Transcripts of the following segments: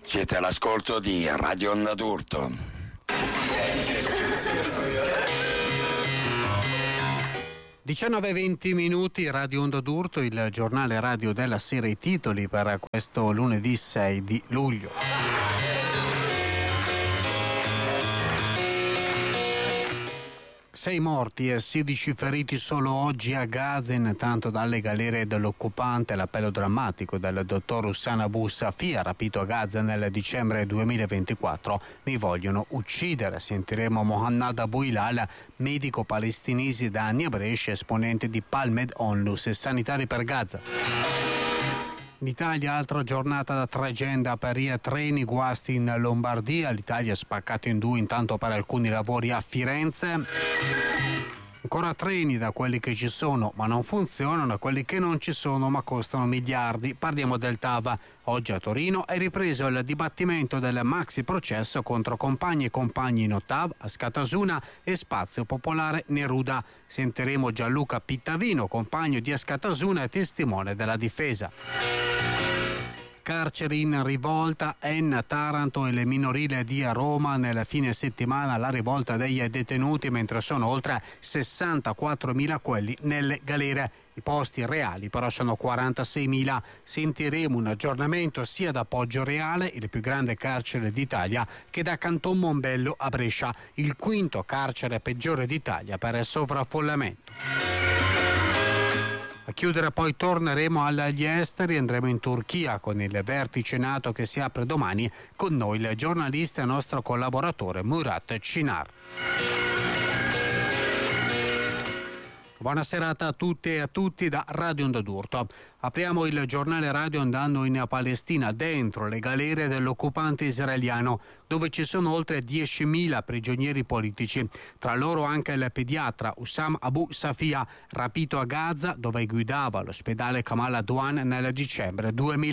Siete all'ascolto di Radio Onda d'Urto. Diciannove e 20 minuti, Radio Onda d'Urto, il giornale radio della sera, i titoli per questo lunedì 6 di luglio. 6 morti e 16 feriti solo oggi a Gaza, intanto dalle galere dell'occupante l'appello drammatico del dottor Hussam Abu Safia, rapito a Gaza nel dicembre 2024. Mi vogliono uccidere. Sentiremo Mohanad Abu Hilal, medico palestinese da anni a Brescia, esponente di Palmed Onlus e Sanitari per Gaza. In Italia altra giornata da tragedia per i treni, guasti in Lombardia, l'Italia è spaccata in due intanto per alcuni lavori a Firenze. Ancora treni da quelli che ci sono ma non funzionano a quelli che non ci sono ma costano miliardi. Parliamo del TAV. Oggi a Torino è ripreso il dibattimento del maxi processo contro compagni e compagni in Ottav, Askatasuna e Spazio Popolare Neruda. Sentiremo Gianluca Pittavino, compagno di Askatasuna e testimone della difesa. Carceri in rivolta, Enna, Taranto e le minorile di Roma. Nel fine settimana la rivolta dei detenuti, mentre sono oltre 64.000 quelli nelle galere. I posti reali però sono 46.000. Sentiremo un aggiornamento sia da Poggioreale, il più grande carcere d'Italia, che da Canton Mombello a Brescia, il quinto carcere peggiore d'Italia per sovraffollamento. A chiudere poi torneremo agli esteri, andremo in Turchia con il vertice NATO che si apre domani, con noi il giornalista e nostro collaboratore Murat Cinar. Buona serata a tutte e a tutti da Radio Onda d'Urto. Apriamo il giornale radio andando in Palestina, dentro le galere dell'occupante israeliano, dove ci sono oltre 10.000 prigionieri politici, tra loro anche il pediatra Hussam Abu Safia, rapito a Gaza, dove guidava l'ospedale Kamal Adwan nel dicembre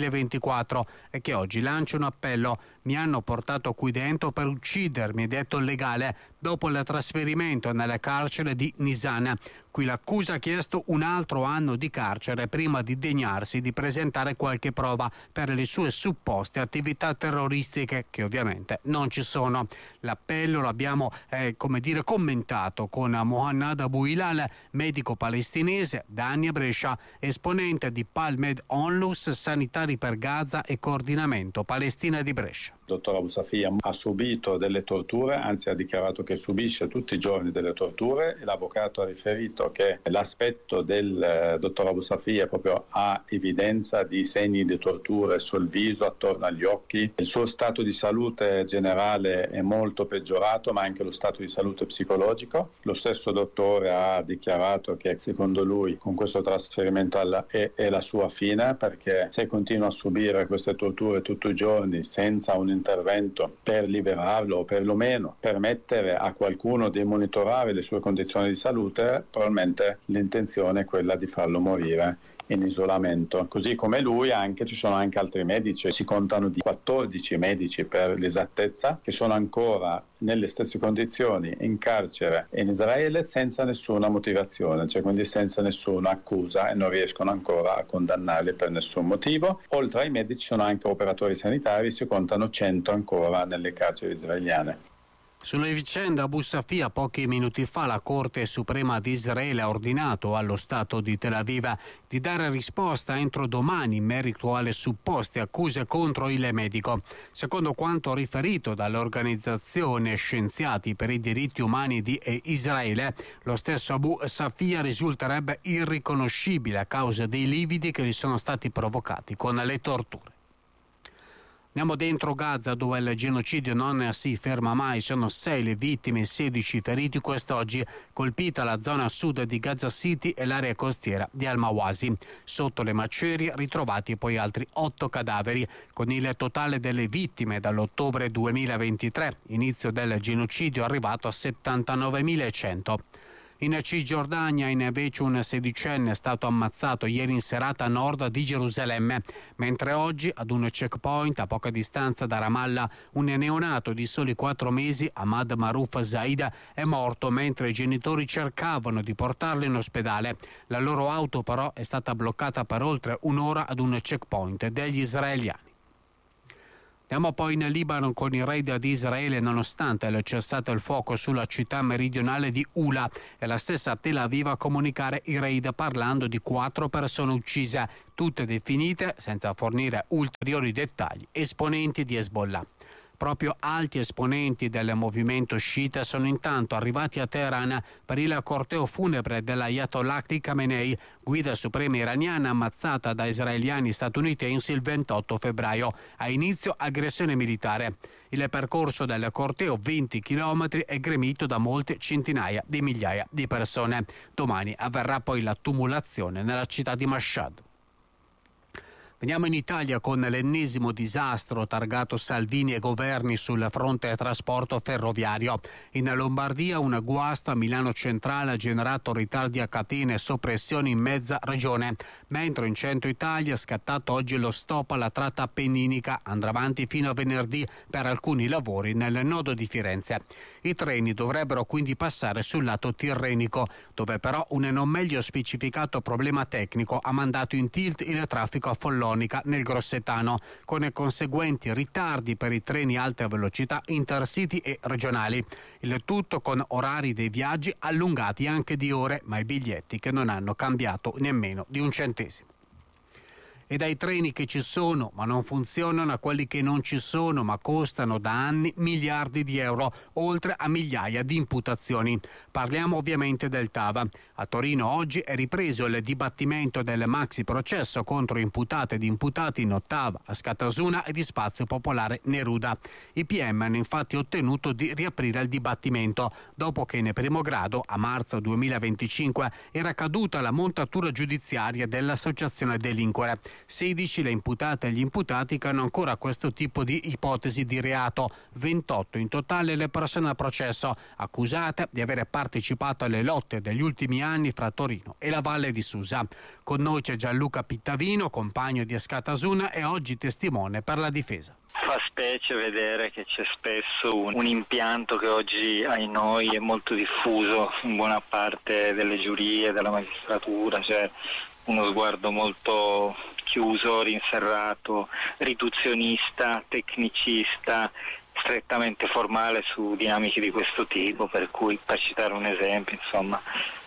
2024 e che oggi lancia un appello. Mi hanno portato qui dentro per uccidermi, è detto il legale, dopo il trasferimento nelle carcere di Nisan. Qui l'accusa ha chiesto un altro anno di carcere prima di degnarsi di presentare qualche prova per le sue supposte attività terroristiche, che ovviamente non ci sono. L'appello l'abbiamo commentato con Mohanad Abu Hilal, medico palestinese da anni a Brescia, esponente di Palmed Onlus, Sanitari per Gaza e Coordinamento Palestina di Brescia. Il dottor Abu Safia ha subito delle torture, anzi ha dichiarato che subisce tutti i giorni delle torture. L'avvocato ha riferito che l'aspetto del dottor Abu Safia proprio ha evidenza di segni di torture sul viso, attorno agli occhi. Il suo stato di salute generale è molto peggiorato, ma anche lo stato di salute psicologico. Lo stesso dottore ha dichiarato che secondo lui con questo trasferimento è la sua fine, perché se continua a subire queste torture tutti i giorni senza un intervento per liberarlo o perlomeno permettere a qualcuno di monitorare le sue condizioni di salute, probabilmente l'intenzione è quella di farlo morire in isolamento. Così come lui ci sono anche altri medici, si contano di 14 medici per l'esattezza, che sono ancora nelle stesse condizioni in carcere in Israele senza nessuna motivazione, cioè quindi senza nessuna accusa, e non riescono ancora a condannarli per nessun motivo. Oltre ai medici sono anche operatori sanitari, si contano 100 ancora nelle carceri israeliane. Sulla vicenda Abu Safia, pochi minuti fa la Corte Suprema di Israele ha ordinato allo Stato di Tel Aviv di dare risposta entro domani in merito alle supposte accuse contro il medico. Secondo quanto riferito dall'organizzazione Scienziati per i diritti umani di Israele, lo stesso Abu Safia risulterebbe irriconoscibile a causa dei lividi che gli sono stati provocati con le torture. Andiamo dentro Gaza, dove il genocidio non si ferma mai. Sono 6 le vittime e 16 feriti quest'oggi. Colpita la zona sud di Gaza City e l'area costiera di Al-Mawasi. Sotto le macerie ritrovati poi altri 8 cadaveri, con il totale delle vittime dall'ottobre 2023, inizio del genocidio, arrivato a 79.100. In Cisgiordania invece un sedicenne è stato ammazzato ieri in serata a nord di Gerusalemme, mentre oggi ad un checkpoint a poca distanza da Ramallah un neonato di soli 4 mesi, Ahmad Maruf Zaid, è morto mentre i genitori cercavano di portarlo in ospedale. La loro auto però è stata bloccata per oltre un'ora ad un checkpoint degli israeliani. Andiamo poi in Libano con il raid di Israele nonostante il cessato il fuoco sulla città meridionale di Ula. È la stessa Tel Aviv a comunicare il raid parlando di 4 persone uccise, tutte definite, senza fornire ulteriori dettagli, esponenti di Hezbollah. Proprio alti esponenti del movimento sciita sono intanto arrivati a Teheran per il corteo funebre dell'Ayatollah Ali Khamenei, guida suprema iraniana ammazzata da israeliani statunitensi il 28 febbraio, a inizio aggressione militare. Il percorso del corteo, 20 chilometri, è gremito da molte centinaia di migliaia di persone. Domani avverrà poi la tumulazione nella città di Mashhad. Veniamo in Italia con l'ennesimo disastro targato Salvini e governi sul fronte trasporto ferroviario. In Lombardia un guasto a Milano Centrale ha generato ritardi a catene e soppressioni in mezza regione, mentre in centro Italia è scattato oggi lo stop alla tratta appenninica, andrà avanti fino a venerdì per alcuni lavori nel nodo di Firenze. I treni dovrebbero quindi passare sul lato tirrenico, dove però un non meglio specificato problema tecnico ha mandato in tilt il traffico a Follonica nel Grossetano, con conseguenti ritardi per i treni alta velocità intercity e regionali. Il tutto con orari dei viaggi allungati anche di ore, ma i biglietti che non hanno cambiato nemmeno di un centesimo. E dai treni che ci sono ma non funzionano a quelli che non ci sono ma costano da anni miliardi di euro, oltre a migliaia di imputazioni. Parliamo ovviamente del TAV. A Torino oggi è ripreso il dibattimento del maxi processo contro imputate ed imputati in Ottava, Askatasuna e di Spazio Popolare Neruda. I PM hanno infatti ottenuto di riaprire il dibattimento dopo che in primo grado a marzo 2025 era caduta la montatura giudiziaria dell'associazione delinquere. 16 le imputate e gli imputati che hanno ancora questo tipo di ipotesi di reato, 28 in totale le persone al processo, accusate di aver partecipato alle lotte degli ultimi anni fra Torino e la Valle di Susa. Con noi c'è Gianluca Pittavino, compagno di Askatasuna e oggi testimone per la difesa. Fa specie vedere che c'è spesso un impianto che oggi ai noi è molto diffuso in buona parte delle giurie, della magistratura, cioè uno sguardo molto chiuso, rinserrato, riduzionista, tecnicista, strettamente formale su dinamiche di questo tipo, per cui, per citare un esempio, insomma,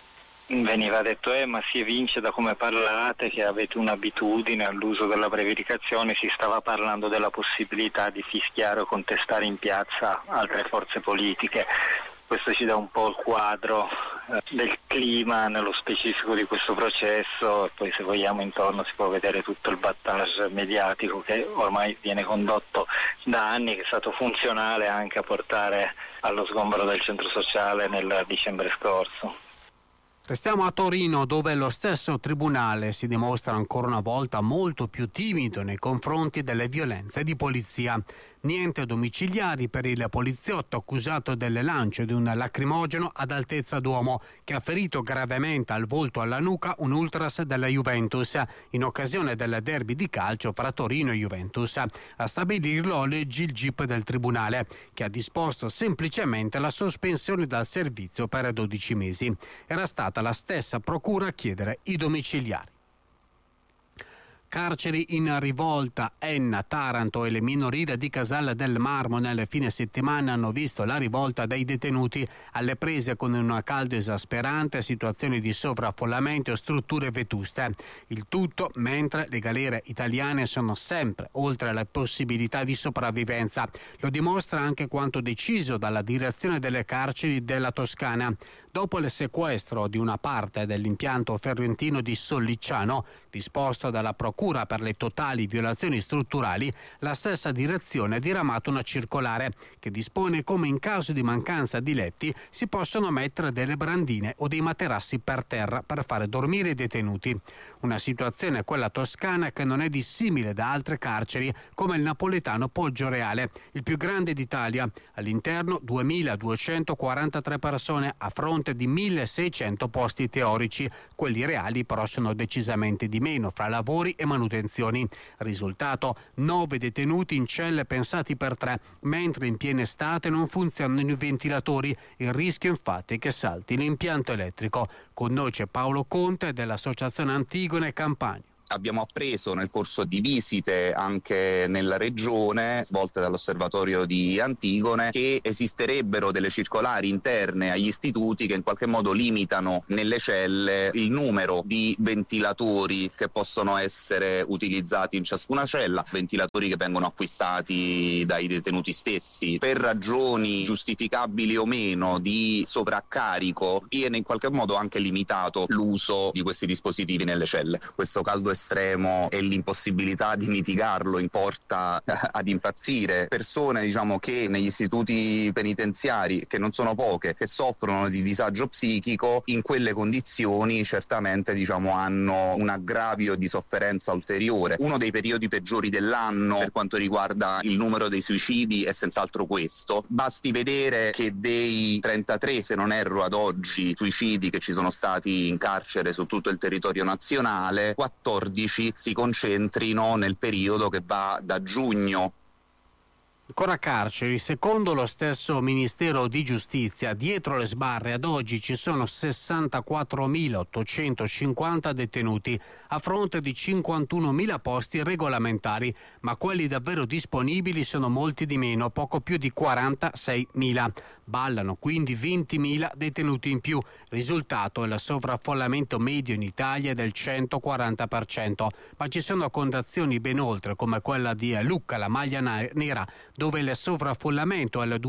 veniva detto ma si evince da come parlate che avete un'abitudine all'uso della prevaricazione, si stava parlando della possibilità di fischiare o contestare in piazza altre forze politiche. Questo ci dà un po' il quadro del clima nello specifico di questo processo e poi se vogliamo intorno si può vedere tutto il battage mediatico che ormai viene condotto da anni, che è stato funzionale anche a portare allo sgombero del centro sociale nel dicembre scorso. Restiamo a Torino, dove lo stesso tribunale si dimostra ancora una volta molto più timido nei confronti delle violenze di polizia. Niente domiciliari per il poliziotto accusato del lancio di un lacrimogeno ad altezza d'uomo che ha ferito gravemente al volto e alla nuca un ultras della Juventus in occasione del derby di calcio fra Torino e Juventus. A stabilirlo oggi il GIP del tribunale, che ha disposto semplicemente la sospensione dal servizio per 12 mesi. Era stata la stessa procura a chiedere i domiciliari. Carceri in rivolta. Enna, Taranto e le minorile di Casal del Marmo nel fine settimana hanno visto la rivolta dei detenuti alle prese con un caldo esasperante, situazioni di sovraffollamento e strutture vetuste. Il tutto mentre le galere italiane sono sempre oltre le possibilità di sopravvivenza. Lo dimostra anche quanto deciso dalla direzione delle carceri della Toscana. Dopo il sequestro di una parte dell'impianto ferrentino di Sollicciano, disposto dalla Procura per le totali violazioni strutturali, la stessa direzione ha diramato una circolare che dispone come in caso di mancanza di letti si possono mettere delle brandine o dei materassi per terra per fare dormire i detenuti. Una situazione, quella toscana, che non è dissimile da altre carceri come il napoletano Poggioreale, il più grande d'Italia. All'interno 2.243 persone a fronte di 1.600 posti teorici. Quelli reali però sono decisamente di meno fra lavori e manutenzioni. Risultato: 9 detenuti in celle pensati per 3, mentre in piena estate non funzionano i ventilatori. Il rischio infatti è che salti l'impianto elettrico. Con noi c'è Paolo Conte dell'Associazione Antigone Campania. Abbiamo appreso nel corso di visite anche nella regione, svolte dall'osservatorio di Antigone, che esisterebbero delle circolari interne agli istituti che in qualche modo limitano nelle celle il numero di ventilatori che possono essere utilizzati in ciascuna cella, ventilatori che vengono acquistati dai detenuti stessi. Per ragioni giustificabili o meno di sovraccarico viene in qualche modo anche limitato l'uso di questi dispositivi nelle celle. Questo caldo estremo e l'impossibilità di mitigarlo porta ad impazzire persone, che negli istituti penitenziari, che non sono poche, che soffrono di disagio psichico. In quelle condizioni certamente hanno un aggravio di sofferenza ulteriore. Uno dei periodi peggiori dell'anno per quanto riguarda il numero dei suicidi è senz'altro questo. Basti vedere che dei 33, se non erro ad oggi, suicidi che ci sono stati in carcere su tutto il territorio nazionale, 14 si concentrino nel periodo che va da giugno. Ancora carceri, secondo lo stesso Ministero di Giustizia, dietro le sbarre ad oggi ci sono 64.850 detenuti a fronte di 51.000 posti regolamentari, ma quelli davvero disponibili sono molti di meno, poco più di 46.000. Ballano quindi 20.000 detenuti in più. Risultato è il sovraffollamento medio in Italia del 140%, ma ci sono condizioni ben oltre, come quella di Lucca, la maglia nera, dove il sovraffollamento è al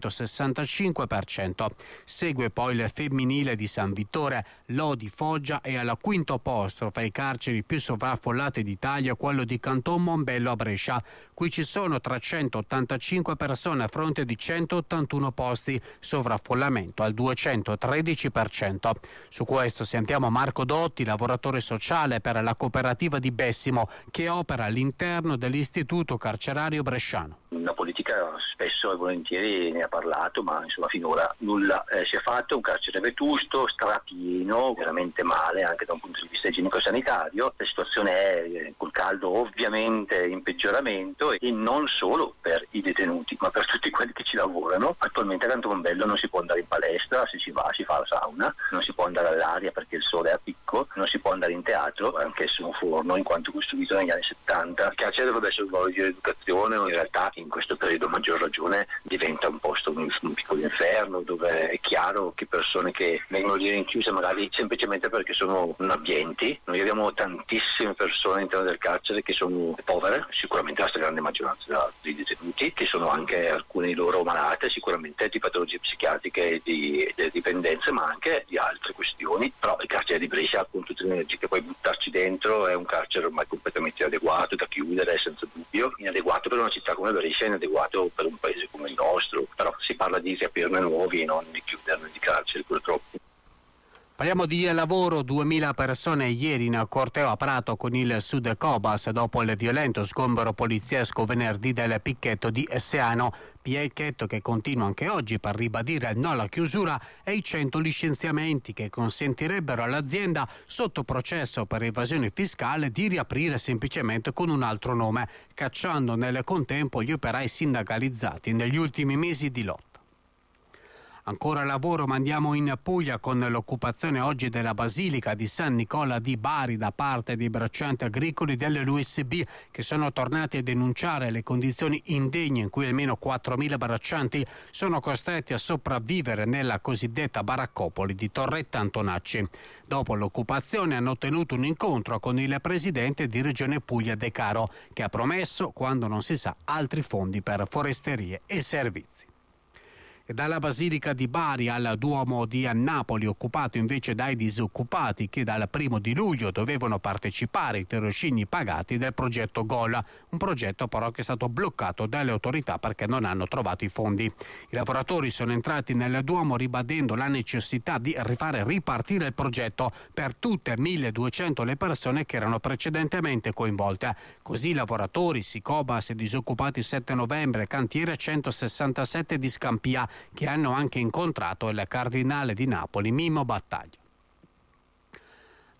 265%. Segue poi il femminile di San Vittore, Lodi, Foggia e al quinto posto fra i carceri più sovraffollati d'Italia quello di Canton Mombello a Brescia. Qui ci sono 385 persone a fronte di 181 posti, sovraffollamento al 213%. Su questo sentiamo Marco Dotti, lavoratore sociale per la cooperativa di Bessimo, che opera all'interno dell'istituto carcerario bresciano. La politica spesso e volentieri ne ha parlato, ma finora nulla si è fatto. Un carcere vetusto, strapieno, veramente male anche da un punto di vista igienico-sanitario. La situazione è col caldo ovviamente in peggioramento, e non solo per i detenuti ma per tutti quelli che ci lavorano. Attualmente a Canton Mombello non si può andare in palestra, se ci va si fa la sauna, non si può andare all'aria perché il sole è a picco, non si può andare in teatro, anch'esso un forno in quanto costruito negli anni 70. Il carcere dovrebbe essere un luogo di educazione, in realtà in questo periodo a maggior ragione diventa un posto, un piccolo inferno, dove è chiaro che persone che vengono rinchiuse magari semplicemente perché sono non abbienti. Noi abbiamo tantissime persone all'interno del carcere che sono povere, sicuramente la stragrande maggioranza dei detenuti, che sono anche alcune di loro malate, sicuramente di patologie psichiatriche e di dipendenze, ma anche di altre questioni. Però il carcere di Brescia, con tutte le energie che puoi buttarci dentro, è un carcere ormai completamente inadeguato, da chiudere senza dubbio. Inadeguato per una città come Brescia, inadeguato per un paese come il nostro, però si parla di riaprirne nuovi e non di chiuderne di carceri purtroppo. Parliamo di lavoro, 2000 persone ieri in corteo a Prato con il Sud Cobas dopo il violento sgombero poliziesco venerdì del picchetto di Seano. Picchetto che continua anche oggi per ribadire il no alla chiusura e i 100 licenziamenti che consentirebbero all'azienda sotto processo per evasione fiscale di riaprire semplicemente con un altro nome, cacciando nel contempo gli operai sindacalizzati negli ultimi mesi di lotta. Ancora lavoro, ma andiamo in Puglia con l'occupazione oggi della Basilica di San Nicola di Bari da parte dei braccianti agricoli dell'USB, che sono tornati a denunciare le condizioni indegne in cui almeno 4.000 braccianti sono costretti a sopravvivere nella cosiddetta baraccopoli di Torretta Antonacci. Dopo l'occupazione hanno tenuto un incontro con il presidente di Regione Puglia De Caro, che ha promesso, quando non si sa, altri fondi per foresterie e servizi. E dalla Basilica di Bari al Duomo di Napoli, occupato invece dai disoccupati che dal 1 di luglio dovevano partecipare ai tirocini pagati del progetto Gola, un progetto però che è stato bloccato dalle autorità perché non hanno trovato i fondi. I lavoratori sono entrati nel Duomo ribadendo la necessità di fare ripartire il progetto per tutte 1.200 le persone che erano precedentemente coinvolte. Così lavoratori, Sicobas e disoccupati 7 novembre, cantiere 167 di Scampia, che hanno anche incontrato il cardinale di Napoli Mimmo Battaglia.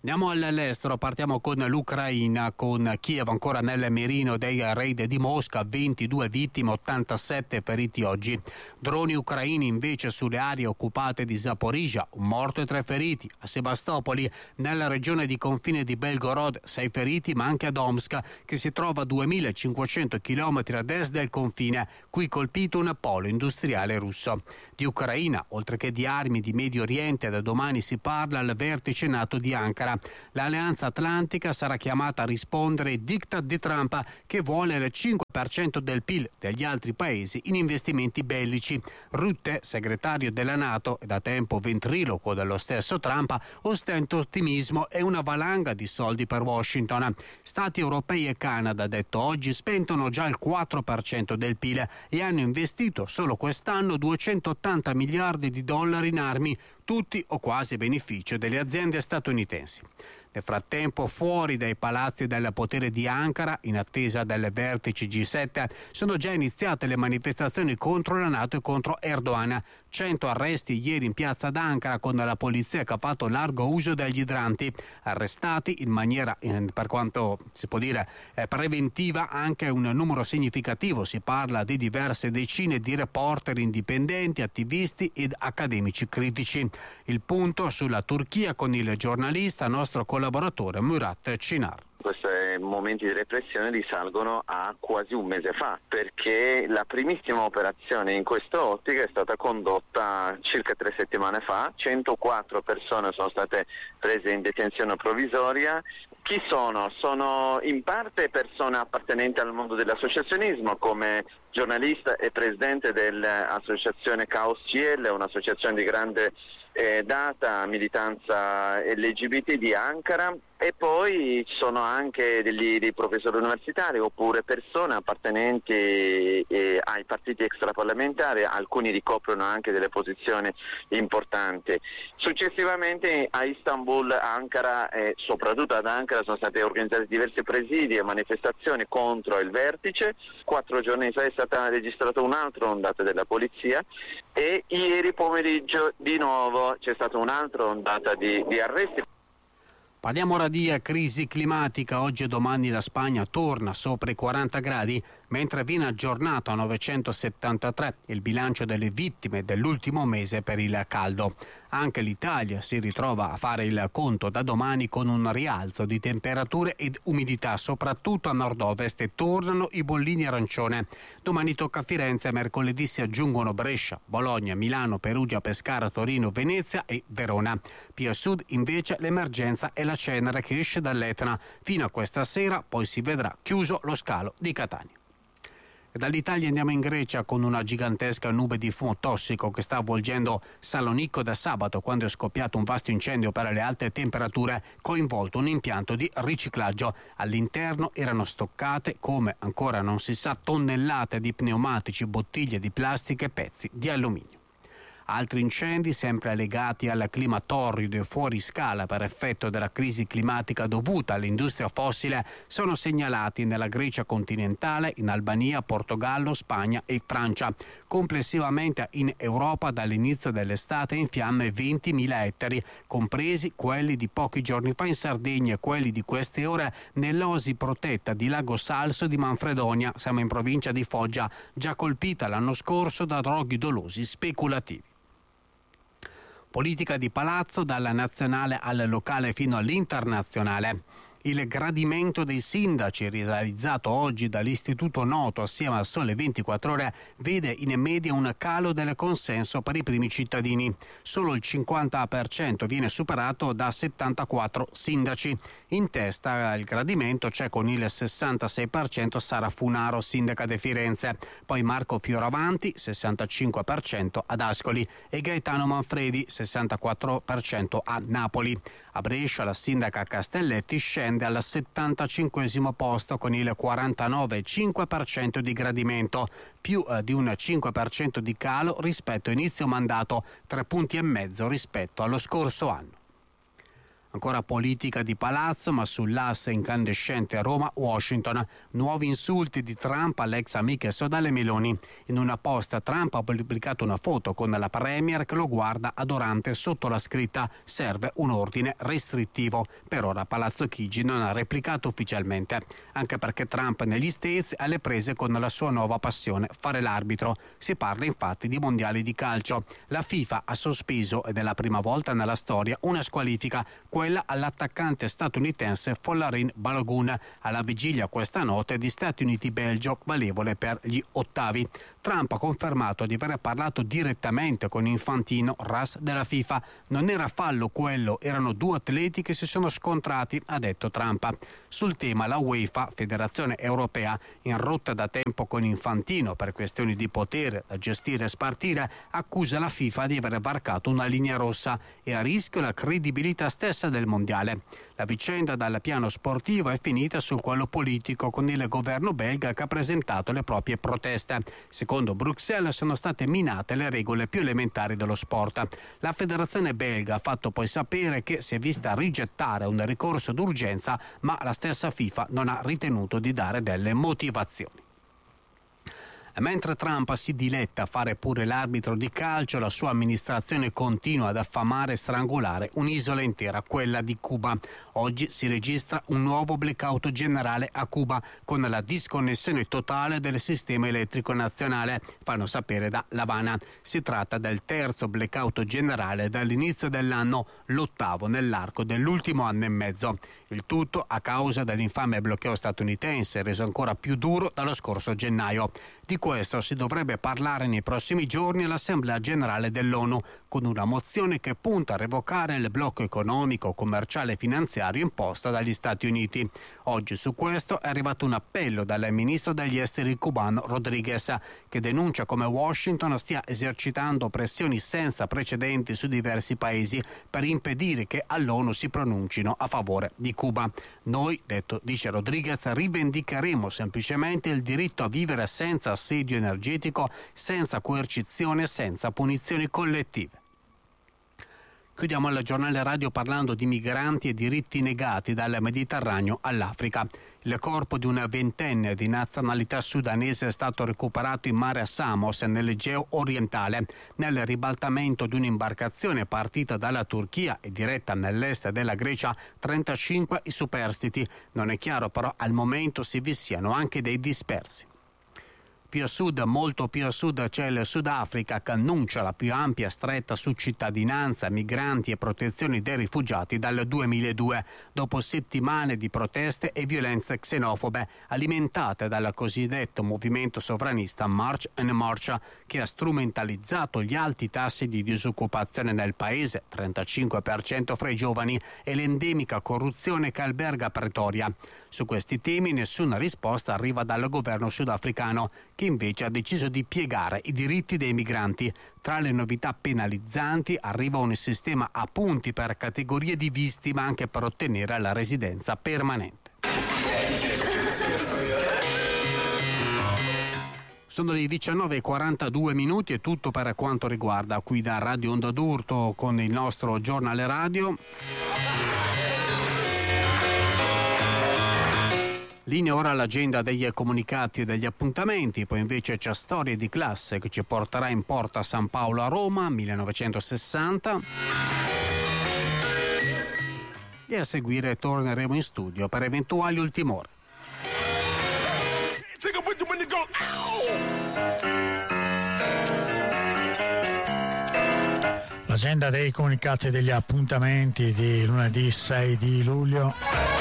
Andiamo all'estero, partiamo con l'Ucraina, con Kiev ancora nel mirino dei raid di Mosca, 22 vittime, 87 feriti oggi. Droni ucraini invece sulle aree occupate di Zaporizhzhia, un morto e 3 feriti. A Sebastopoli, nella regione di confine di Belgorod, 6 feriti, ma anche ad Omsk, che si trova a 2500 km ad est del confine, qui colpito un polo industriale russo. Di Ucraina, oltre che di armi di Medio Oriente, da domani si parla al vertice NATO di Ankara. L'Alleanza Atlantica sarà chiamata a rispondere ai diktat di Trump, che vuole il 5% del PIL degli altri paesi in investimenti bellici. Rutte, segretario della NATO e da tempo ventriloquo dello stesso Trump, ostenta ottimismo e una valanga di soldi per Washington. Stati europei e Canada, detto oggi, spendono già il 4% del PIL e hanno investito solo quest'anno 280 miliardi di dollari in armi, tutti o quasi a beneficio delle aziende statunitensi. Nel frattempo, fuori dai palazzi del potere di Ankara, in attesa del vertice G7, sono già iniziate le manifestazioni contro la NATO e contro Erdogan. 100 arresti ieri in piazza d'Ankara, con la polizia che ha fatto largo uso degli idranti. Arrestati in maniera, per quanto si può dire, preventiva, anche un numero significativo. Si parla di diverse decine di reporter indipendenti, attivisti ed accademici critici. Il punto sulla Turchia con il giornalista, nostro collaboratore Murat Cinar. Questi momenti di repressione risalgono a quasi un mese fa, perché la primissima operazione in quest'ottica è stata condotta circa 3 settimane fa. 104 persone sono state prese in detenzione provvisoria. Chi sono? Sono in parte persone appartenenti al mondo dell'associazionismo, come giornalista e presidente dell'associazione Caos CL, un'associazione di grande data militanza LGBT di Ankara, e poi ci sono anche dei professori universitari oppure persone appartenenti ai partiti extraparlamentari. Alcuni ricoprono anche delle posizioni importanti. Successivamente a Istanbul, Ankara e soprattutto ad Ankara sono state organizzate diversi presidi e manifestazioni contro il vertice. 4 giorni fa è stata registrata un'altra ondata della polizia e ieri pomeriggio di nuovo c'è stata un'altra ondata di arresti. Parliamo ora di crisi climatica. Oggi e domani la Spagna torna sopra i 40 gradi, mentre viene aggiornato a 973 il bilancio delle vittime dell'ultimo mese per il caldo. Anche l'Italia si ritrova a fare il conto da domani con un rialzo di temperature ed umidità, soprattutto a nord-ovest, e tornano i bollini arancione. Domani tocca Firenze, mercoledì si aggiungono Brescia, Bologna, Milano, Perugia, Pescara, Torino, Venezia e Verona. Più a sud invece l'emergenza è la cenere che esce dall'Etna. Fino a questa sera poi si vedrà chiuso lo scalo di Catania. E dall'Italia andiamo in Grecia con una gigantesca nube di fumo tossico che sta avvolgendo Salonicco da sabato, quando è scoppiato un vasto incendio per le alte temperature, coinvolto un impianto di riciclaggio. All'interno erano stoccate, come ancora non si sa, tonnellate di pneumatici, bottiglie di plastica e pezzi di alluminio. Altri incendi, sempre legati al clima torrido e fuori scala per effetto della crisi climatica dovuta all'industria fossile, sono segnalati nella Grecia continentale, in Albania, Portogallo, Spagna e Francia. Complessivamente in Europa dall'inizio dell'estate in fiamme 20.000 ettari, compresi quelli di pochi giorni fa in Sardegna e quelli di queste ore nell'oasi protetta di Lago Salso di Manfredonia, siamo in provincia di Foggia, già colpita l'anno scorso da roghi dolosi speculativi. Politica di palazzo, dalla nazionale al locale fino all'internazionale. Il gradimento dei sindaci, realizzato oggi dall'Istituto Noto assieme al Sole 24 Ore, vede in media un calo del consenso per i primi cittadini. Solo il 50% viene superato da 74 sindaci. In testa al gradimento c'è con il 66% Sara Funaro, sindaca di Firenze, poi Marco Fioravanti, 65% ad Ascoli, e Gaetano Manfredi, 64% a Napoli. A Brescia la sindaca Castelletti scende al 75° posto con il 49,5% di gradimento, più di un 5% di calo rispetto a inizio mandato, 3,5 punti rispetto allo scorso anno. Ancora politica di palazzo, ma sull'asse incandescente Roma-Washington. Nuovi insulti di Trump all'ex amica sodale Meloni. In una post Trump ha pubblicato una foto con la premier che lo guarda adorante sotto la scritta «Serve un ordine restrittivo». Per ora Palazzo Chigi non ha replicato ufficialmente, anche perché Trump negli States è alle prese con la sua nuova passione, fare l'arbitro. Si parla infatti di mondiali di calcio. La FIFA ha sospeso, ed è la prima volta nella storia, una squalifica, quella all'attaccante statunitense Folarin Balogun, alla vigilia questa notte di Stati Uniti-Belgio, valevole per gli ottavi. Trump ha confermato di aver parlato direttamente con Infantino, RAS della FIFA. Non era fallo quello, erano due atleti che si sono scontrati, ha detto Trump. Sul tema la UEFA, Federazione Europea, in rotta da tempo con Infantino per questioni di potere da gestire e spartire, accusa la FIFA di aver varcato una linea rossa e a rischio la credibilità stessa del mondiale. La vicenda dal piano sportivo è finita su quello politico, con il governo belga che ha presentato le proprie proteste. Secondo Bruxelles sono state minate le regole più elementari dello sport. La federazione belga ha fatto poi sapere che si è vista rigettare un ricorso d'urgenza, ma la stessa FIFA non ha ritenuto di dare delle motivazioni. Mentre Trump si diletta a fare pure l'arbitro di calcio, la sua amministrazione continua ad affamare e strangolare un'isola intera, quella di Cuba. Oggi si registra un nuovo blackout generale a Cuba, con la disconnessione totale del sistema elettrico nazionale, fanno sapere da L'Avana. Si tratta del terzo blackout generale dall'inizio dell'anno, l'ottavo nell'arco dell'ultimo anno e mezzo. Il tutto a causa dell'infame blocchetto statunitense, reso ancora più duro dallo scorso gennaio. Di questo si dovrebbe parlare nei prossimi giorni all'Assemblea Generale dell'ONU, con una mozione che punta a revocare il blocco economico, commerciale e finanziario imposto dagli Stati Uniti. Oggi su questo è arrivato un appello dal ministro degli esteri cubano Rodriguez, che denuncia come Washington stia esercitando pressioni senza precedenti su diversi paesi per impedire che all'ONU si pronuncino a favore di Cuba. Noi, dice Rodriguez, rivendicheremo semplicemente il diritto a vivere senza assedio energetico, senza coercizione, senza punizioni collettive. Chiudiamo il giornale radio parlando di migranti e diritti negati dal Mediterraneo all'Africa. Il corpo di una ventenne di nazionalità sudanese è stato recuperato in mare a Samos, nell'Egeo orientale, nel ribaltamento di un'imbarcazione partita dalla Turchia e diretta nell'est della Grecia. 35 i superstiti. Non è chiaro però al momento se vi siano anche dei dispersi. Più a sud, molto più a sud, c'è il Sudafrica, che annuncia la più ampia stretta su cittadinanza, migranti e protezione dei rifugiati dal 2002, dopo settimane di proteste e violenze xenofobe alimentate dal cosiddetto movimento sovranista March and March, che ha strumentalizzato gli alti tassi di disoccupazione nel paese, 35% fra i giovani, e l'endemica corruzione che alberga Pretoria. Su questi temi nessuna risposta arriva dal governo sudafricano, che invece ha deciso di piegare i diritti dei migranti. Tra le novità penalizzanti arriva un sistema a punti per categorie di visti, ma anche per ottenere la residenza permanente. Sono le 19:42, è tutto per quanto riguarda qui da Radio Onda d'Urto con il nostro giornale radio. Linea ora all'agenda degli comunicati e degli appuntamenti, poi invece c'è Storie di classe che ci porterà in Porta San Paolo a Roma, 1960. E a seguire torneremo in studio per eventuali ultime ore. L'agenda dei comunicati e degli appuntamenti di lunedì 6 di luglio.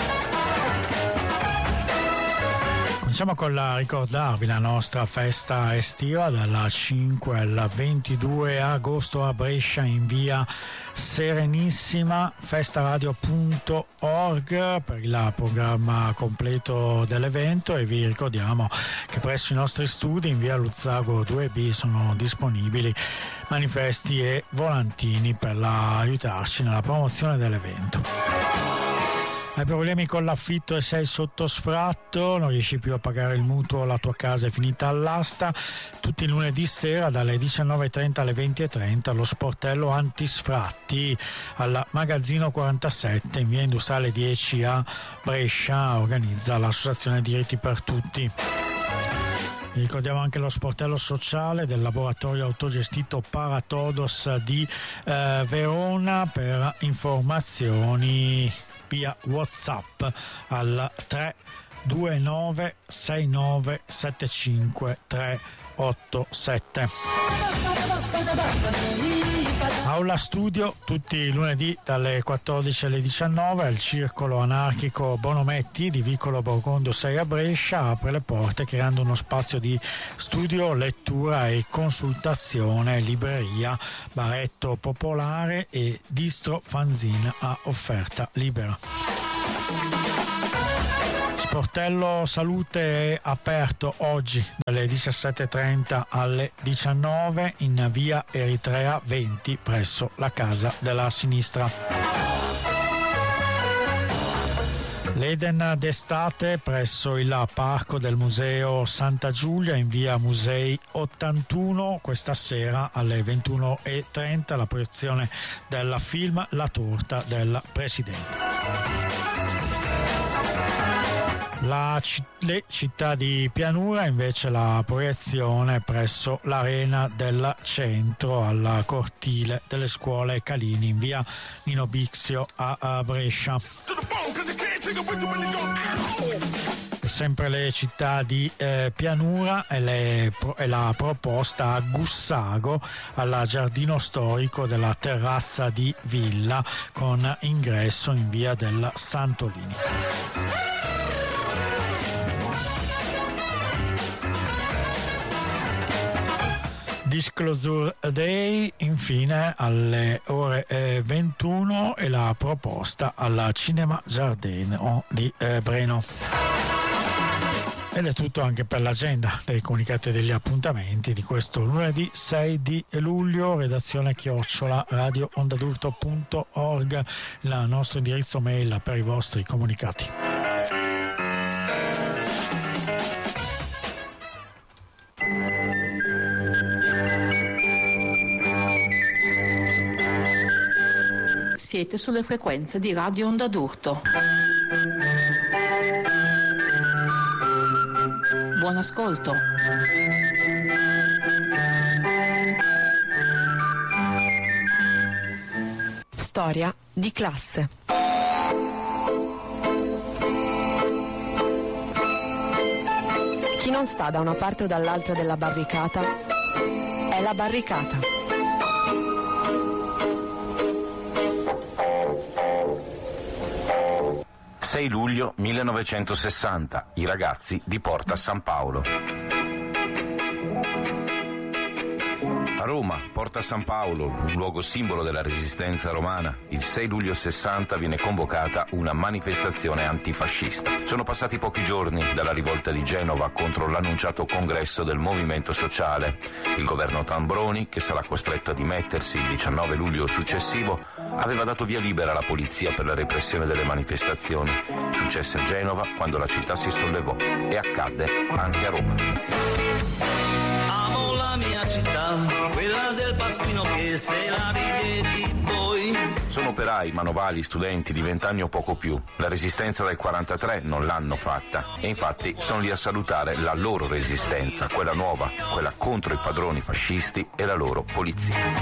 Cominciamo con ricordarvi la nostra festa estiva dal 5 al 22 agosto a Brescia in via Serenissima, festaradio.org per il programma completo dell'evento, e vi ricordiamo che presso i nostri studi in via Luzzago 2B sono disponibili manifesti e volantini per aiutarci nella promozione dell'evento. Hai problemi con l'affitto e sei sotto sfratto, non riesci più a pagare il mutuo, la tua casa è finita all'asta, tutti i lunedì sera dalle 19.30 alle 20.30 lo sportello antisfratti al Magazzino 47 in via Industriale 10 a Brescia, organizza l'associazione Diritti per Tutti. Vi ricordiamo anche lo sportello sociale del laboratorio autogestito Paratodos di Verona. Per informazioni via WhatsApp al 329 69 75 387. Aula studio tutti i lunedì dalle 14 alle 19 al Circolo Anarchico Bonometti di Vicolo Borgondo 6 a Brescia apre le porte creando uno spazio di studio, lettura e consultazione, libreria, baretto popolare e distro fanzine a offerta libera. Sportello Salute è aperto oggi dalle 17.30 alle 19 in via Eritrea 20 presso la Casa della Sinistra. L'Eden d'estate presso il parco del Museo Santa Giulia in via Musei 81 questa sera alle 21.30 la proiezione del film La torta del Presidente. Le città di Pianura invece la proiezione presso l'Arena del Centro alla cortile delle scuole Calini in via Nino Bixio a Brescia. E sempre le città di Pianura e la proposta a Gussago al giardino storico della terrazza di Villa con ingresso in via del Santolini. Disclosure Day infine alle ore 21 e la proposta alla Cinema Giardino di Breno. Ed è tutto anche per l'agenda dei comunicati e degli appuntamenti di questo lunedì 6 di luglio, redazione @radioondadurto.org, il nostro indirizzo mail per i vostri comunicati. Siete sulle frequenze di Radio Onda d'Urto. Buon ascolto. Storia di classe. Chi non sta da una parte o dall'altra della barricata è la barricata. 6 luglio 1960, i ragazzi di Porta San Paolo. A Roma, Porta San Paolo, un luogo simbolo della resistenza romana, il 6 luglio 60 viene convocata una manifestazione antifascista. Sono passati pochi giorni dalla rivolta di Genova contro l'annunciato congresso del Movimento Sociale. Il governo Tambroni, che sarà costretto a dimettersi il 19 luglio successivo, aveva dato via libera alla polizia per la repressione delle manifestazioni. Successe a Genova quando la città si sollevò e accadde anche a Roma. Amo la mia città, quella del Pasquino che se la ride di voi. Sono operai, manovali, studenti di 20 anni o poco più. La resistenza del 43 non l'hanno fatta e infatti sono lì a salutare la loro resistenza, quella nuova, quella contro i padroni fascisti e la loro polizia.